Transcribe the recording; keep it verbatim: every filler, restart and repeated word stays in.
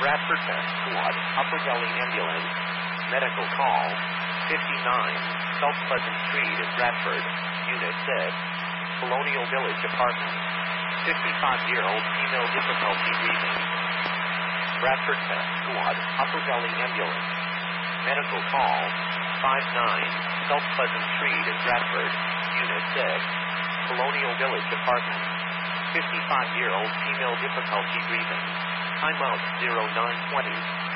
Bradford Test Squad, Upper Delhi Ambulance, medical call, fifty-nine, South Pleasant Street in Bradford, unit said, Colonial Village apartment, fifty-five-year-old female difficulty breathing. Bradford Test Squad, Upper Delhi Ambulance, medical call, five-nine, South Pleasant Street in Bradford, unit said, Colonial Village apartment, fifty-five-year-old female difficulty breathing. Time out zero nine twenty.